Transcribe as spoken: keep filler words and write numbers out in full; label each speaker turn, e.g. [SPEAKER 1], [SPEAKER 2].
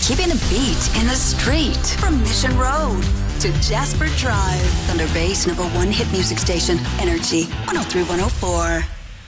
[SPEAKER 1] keeping the beat in the street. From Mission Road to Jasper Drive. Thunder Bay's number one hit music station, Energy one oh three point one oh four.